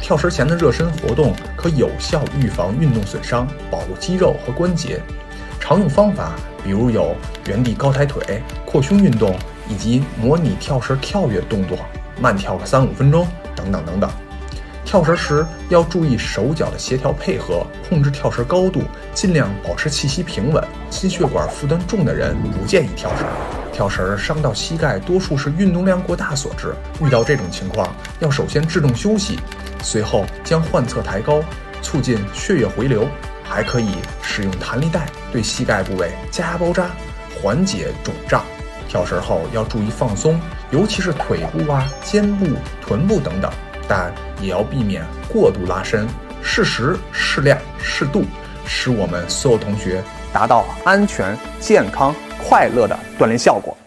跳绳前的热身活动可有效预防运动损伤，保护肌肉和关节。常用方法比如有原地高抬腿、扩胸运动，以及模拟跳绳跳跃动作，慢跳个3-5分钟等等等等。跳绳时要注意手脚的协调配合，控制跳绳高度，尽量保持气息平稳。心血管负担重的人不建议跳绳。跳绳伤到膝盖多数是运动量过大所致，遇到这种情况要首先制动休息，随后将患侧抬高，促进血液回流。还可以使用弹力带对膝盖部位加压包扎，缓解肿胀。跳绳后要注意放松，尤其是腿部、肩部、臀部等等，但也要避免过度拉伸，适时、适量、适度，使我们所有同学达到安全、健康、快乐的锻炼效果。